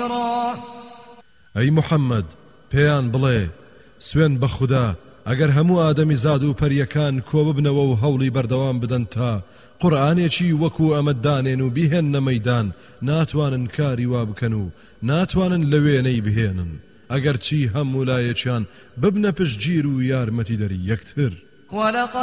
نذيرا أي محمد پێیان بڵێ سوێن بە خوددا ئەگەر هەموو ئادەمی زاد و پەریەکان کۆ ببنەوە و هەوڵی بەردەوام بدەن تا قورئانێکی وەکو ئەمە دانێن و بیهێننە مەیدان ناتوانن کاری وا بکەن و ناتوانن لە وێنەی بهێنن ئەگەر چی هەموو لایەکیان ببنە پشتگیر و یارمەتیدەری یەکتر.